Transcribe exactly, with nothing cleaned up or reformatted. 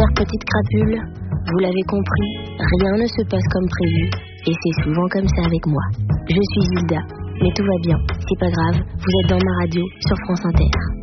chère petite crapule, vous l'avez compris, rien ne se passe comme prévu, et c'est souvent comme ça avec moi. Je suis Hilda, mais tout va bien, c'est pas grave, vous êtes dans ma radio sur France Inter.